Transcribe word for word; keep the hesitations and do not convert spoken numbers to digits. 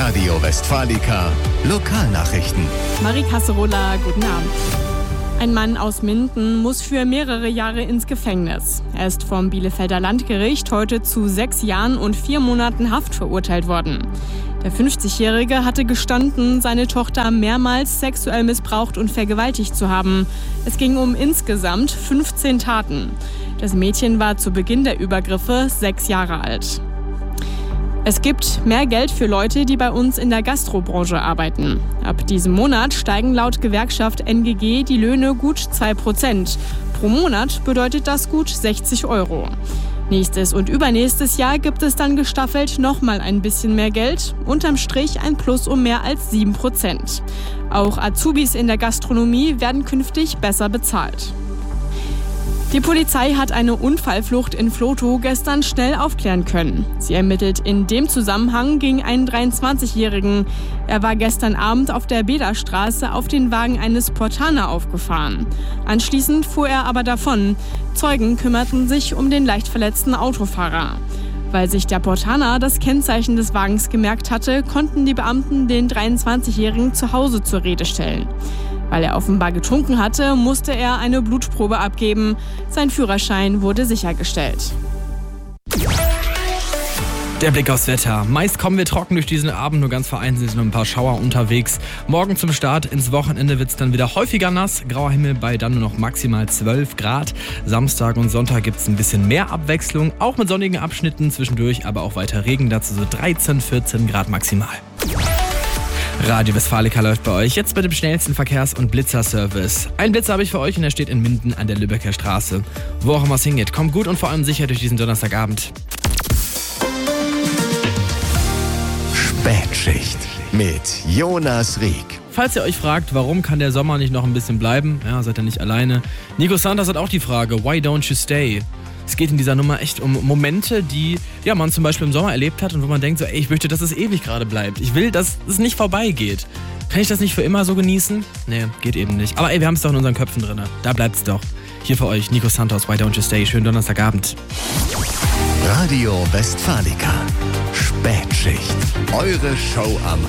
Radio Westfalica Lokalnachrichten. Marie Kasserola, guten Abend. Ein Mann aus Minden muss für mehrere Jahre ins Gefängnis. Er ist vom Bielefelder Landgericht heute zu sechs Jahren und vier Monaten Haft verurteilt worden. Der fünfzigjährige hatte gestanden, seine Tochter mehrmals sexuell missbraucht und vergewaltigt zu haben. Es ging um insgesamt fünfzehn Taten. Das Mädchen war zu Beginn der Übergriffe sechs Jahre alt. Es gibt mehr Geld für Leute, die bei uns in der Gastrobranche arbeiten. Ab diesem Monat steigen laut Gewerkschaft N G G die Löhne gut zwei Prozent. Pro Monat bedeutet das gut sechzig Euro. Nächstes und übernächstes Jahr gibt es dann gestaffelt nochmal ein bisschen mehr Geld. Unterm Strich ein Plus um mehr als sieben Prozent. Auch Azubis in der Gastronomie werden künftig besser bezahlt. Die Polizei hat eine Unfallflucht in Vlotho gestern schnell aufklären können. Sie ermittelt in dem Zusammenhang gegen einen dreiundzwanzigjährigen. Er war gestern Abend auf der Bederstraße auf den Wagen eines Portaner aufgefahren. Anschließend fuhr er aber davon. Zeugen kümmerten sich um den leicht verletzten Autofahrer. Weil sich der Portaner das Kennzeichen des Wagens gemerkt hatte, konnten die Beamten den dreiundzwanzigjährigen zu Hause zur Rede stellen. Weil er offenbar getrunken hatte, musste er eine Blutprobe abgeben. Sein Führerschein wurde sichergestellt. Der Blick aufs Wetter. Meist kommen wir trocken durch diesen Abend, nur ganz vereinzelt sind noch ein paar Schauer unterwegs. Morgen zum Start ins Wochenende wird es dann wieder häufiger nass. Grauer Himmel bei dann nur noch maximal zwölf Grad. Samstag und Sonntag gibt es ein bisschen mehr Abwechslung, auch mit sonnigen Abschnitten zwischendurch, aber auch weiter Regen, dazu so dreizehn, vierzehn Grad maximal. Radio Westfalica läuft bei euch jetzt mit dem schnellsten Verkehrs- und Blitzerservice. Ein Blitzer habe ich für euch und er steht in Minden an der Lübecker Straße. Wo auch immer es hingeht, kommt gut und vor allem sicher durch diesen Donnerstagabend. Spätschicht mit Jonas Rieck. Falls ihr euch fragt, warum kann der Sommer nicht noch ein bisschen bleiben, ja, seid ihr nicht alleine. Nico Santos hat auch die Frage, why don't you stay? Es geht in dieser Nummer echt um Momente, die ja, man zum Beispiel im Sommer erlebt hat und wo man denkt, so, ey, ich möchte, dass es ewig gerade bleibt. Ich will, dass es nicht vorbeigeht. Kann ich das nicht für immer so genießen? Nee, geht eben nicht. Aber ey, wir haben es doch in unseren Köpfen drin. Da bleibt's doch. Hier für euch, Nico Santos, why don't you stay? Schönen Donnerstagabend. Radio Westfalica Spätschicht. Eure Show am